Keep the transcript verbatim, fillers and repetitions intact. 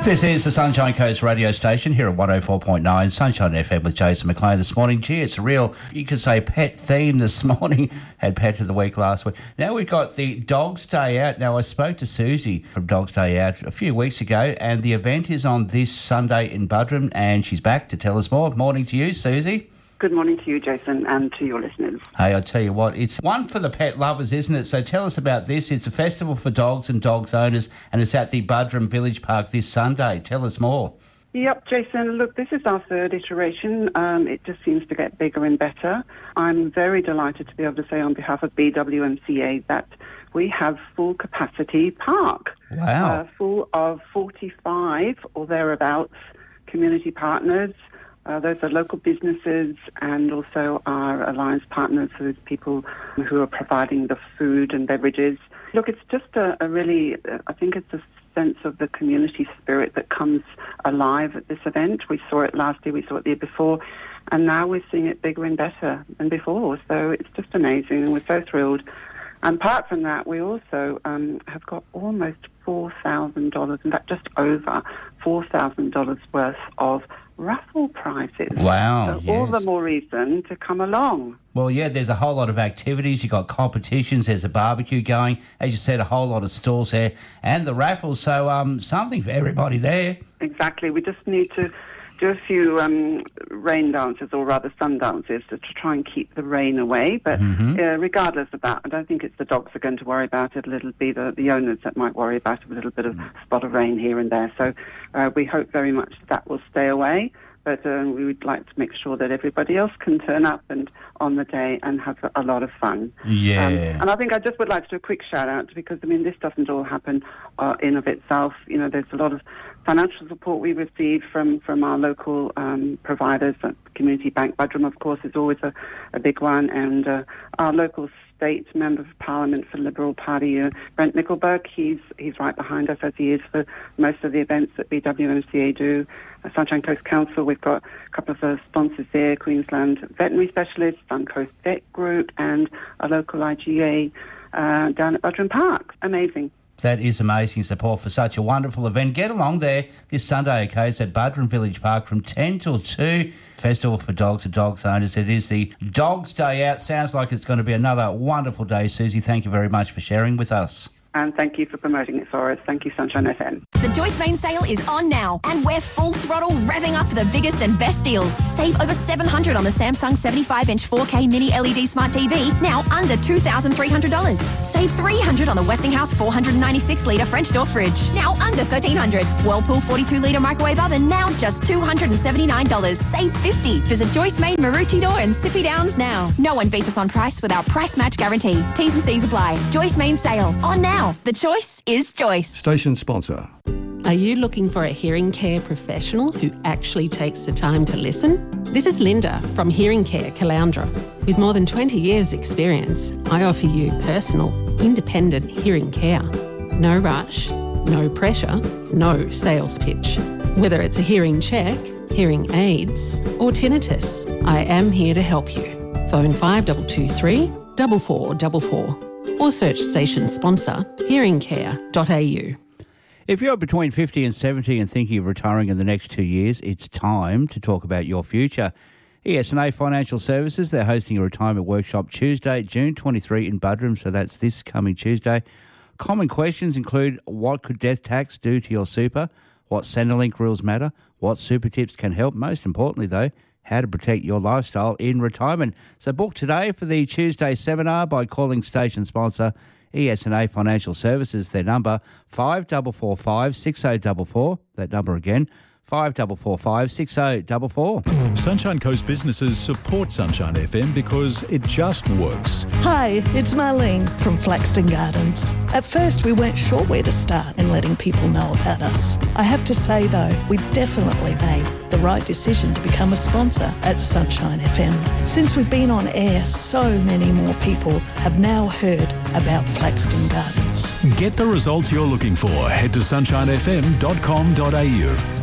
This is the Sunshine Coast radio station here at one oh four point nine Sunshine F M with Jason McLean this morning. Gee, it's a real, you could say, pet theme this morning. Had Pet of the Week last week. Now we've got the Dogs Day Out. Now I spoke to Susie from Dogs Day Out a few weeks ago, and the event is on this Sunday in Buderim, and she's back to tell us more. Morning to you, Susie. Good morning to you, Jason, and to your listeners. Hey, I'll tell you what, it's one for the pet lovers, isn't it? So tell us about this. It's a festival for dogs and dogs owners, and it's at the Buderim Village Park this Sunday. Tell us more. Yep, Jason, look, this is our third iteration. Um, it just seems to get bigger and better. I'm very delighted to be able to say on behalf of B W M C A that we have full capacity park. Wow. Uh, full of forty-five or thereabouts community partners. Uh, those are local businesses and also our alliance partners, who is people who are providing the food and beverages. Look, it's just a, a really, uh, I think it's a sense of the community spirit that comes alive at this event. We saw it last year, we saw it the year before, and now we're seeing it bigger and better than before. So it's just amazing, and we're so thrilled. And apart from that, we also um, have got almost four thousand dollars, in fact, just over four thousand dollars worth of raffle prizes. Wow. So yes. all the more reason to come along. Well, yeah, there's a whole lot of activities. You've got competitions, there's a barbecue going, as you said, a whole lot of stalls there, and the raffles, so um, something for everybody there. Exactly. We just need to do a few um, rain dances, or rather sun dances, to, to try and keep the rain away. But mm-hmm. uh, regardless of that, I don't think it's the dogs that are going to worry about it. It'll be the, the owners that might worry about it, a little bit of spot of rain here and there. So uh, we hope very much that, that will stay away. But um, we would like to make sure that everybody else can turn up and on the day and have a lot of fun. Yeah. Um, and I think I just would like to do a quick shout out, because, I mean, this doesn't all happen uh, in of itself. You know, there's a lot of financial support we receive from, from our local um, providers. Uh, Community Bank Buderim, of course, is always a, a big one. And uh, our local State Member of Parliament for the Liberal Party, uh, Brent Nickelberg, he's he's right behind us, as he is for most of the events that B W M C A do. Uh, Sunshine Coast Council, we've got a couple of uh, sponsors there, Queensland Veterinary Specialists, Suncoast Vet Group, and a local I G A uh, down at Buderim Park. Amazing. That is amazing support for such a wonderful event. Get along there this Sunday, okay? It's at Buderim Village Park from ten till two. Festival for dogs and dogs owners. It is the Dogs Day Out. Sounds like it's going to be another wonderful day, Susie. Thank you very much for sharing with us. And thank you for promoting it for us. Thank you, Sunshine F M. The Joyce Main sale is on now, and we're full throttle revving up the biggest and best deals. Save over seven hundred dollars on the Samsung seventy-five inch four K Mini L E D Smart T V, now under two thousand three hundred dollars. Save three hundred dollars on the Westinghouse four hundred ninety-six litre French door fridge, now under thirteen hundred dollars. Whirlpool forty-two litre microwave oven, now just two hundred seventy-nine dollars. Save fifty dollars. Visit Joyce Main, Maroochydore and Sippy Downs now. No one beats us on price with our price match guarantee. T's and C's apply. Joyce Main sale, on now. The choice is Joyce. Station sponsor. Are you looking for a hearing care professional who actually takes the time to listen? This is Linda from Hearing Care Caloundra. With more than twenty years experience, I offer you personal, independent hearing care. No rush, no pressure, no sales pitch. Whether it's a hearing check, hearing aids or tinnitus, I am here to help you. Phone five two two three, four four four four or search station sponsor hearing care dot a u. If you're between fifty and seventy and thinking of retiring in the next two years, it's time to talk about your future. E S and A Financial Services, they're hosting a retirement workshop Tuesday, June twenty-third in Buderim, so that's this coming Tuesday. Common questions include, what could death tax do to your super? What Centrelink rules matter? What super tips can help? Most importantly, though, how to protect your lifestyle in retirement. So book today for the Tuesday seminar by calling station sponsor E S and A Financial Services. Their number, five four four five, six zero four four. That number again, five four four five, six zero four four. Sunshine Coast businesses support Sunshine F M because it just works. Hi, it's Marlene from Flaxton Gardens. At first, we weren't sure where to start in letting people know about us. I have to say, though, we definitely made the right decision to become a sponsor at Sunshine F M. Since we've been on air, so many more people have now heard about Flaxton Gardens. Get the results you're looking for. Head to sunshine f m dot com dot a u.